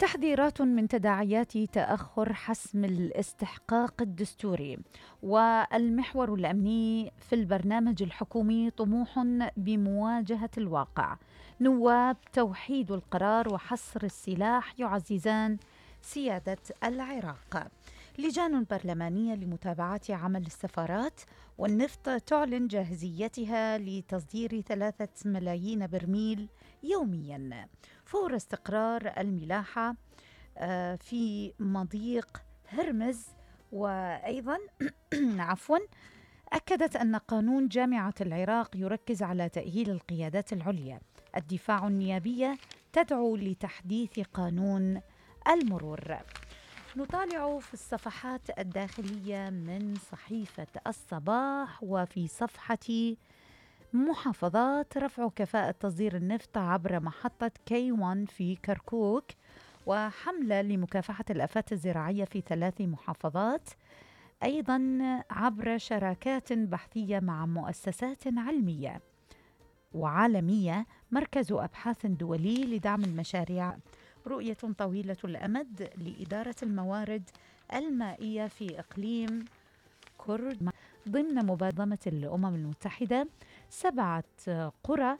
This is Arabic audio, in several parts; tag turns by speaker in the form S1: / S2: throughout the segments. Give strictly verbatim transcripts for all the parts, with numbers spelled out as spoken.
S1: تحذيرات من تداعيات تأخر حسم الاستحقاق الدستوري. والمحور الأمني في البرنامج الحكومي طموح بمواجهة الواقع. نواب توحيد القرار وحصر السلاح يعززان سيادة العراق. لجان برلمانية لمتابعة عمل السفارات. والنفط تعلن جاهزيتها لتصدير ثلاثة ملايين برميل يومياً. فور استقرار الملاحة في مضيق هرمز. وأيضاً عفواً أكدت أن قانون جامعة العراق يركز على تأهيل القيادات العليا. الدفاع النيابية تدعو لتحديث قانون المرور. نطالع في الصفحات الداخلية من صحيفة الصباح. وفي صفحة محافظات: رفع كفاءة تصدير النفط عبر محطة كي واحد في كركوك، وحملة لمكافحة الآفات الزراعية في ثلاث محافظات، أيضا عبر شراكات بحثية مع مؤسسات علمية وعالمية. مركز أبحاث دولي لدعم المشاريع. رؤية طويلة الأمد لإدارة الموارد المائية في إقليم كرد ضمن مبادرة الأمم المتحدة. سبعة قرى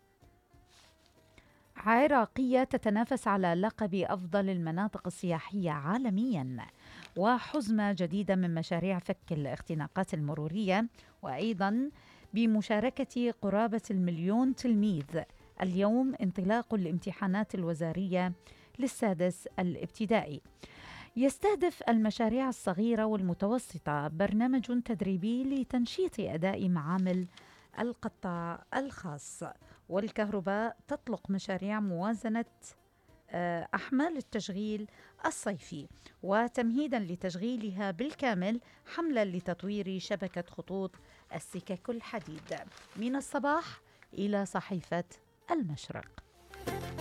S1: عراقية تتنافس على لقب أفضل المناطق السياحية عالمياً. وحزمة جديدة من مشاريع فك الاختناقات المرورية، وأيضاً بمشاركة قرابة المليون تلميذ. اليوم انطلاق الامتحانات الوزارية للسادس الابتدائي. يستهدف المشاريع الصغيرة والمتوسطة برنامج تدريبي لتنشيط أداء معامل القطاع الخاص. والكهرباء تطلق مشاريع موازنة أحمال التشغيل الصيفي، وتمهيدا لتشغيلها بالكامل حملة لتطوير شبكة خطوط السكك الحديد. من الصباح إلى صحيفة المشرق.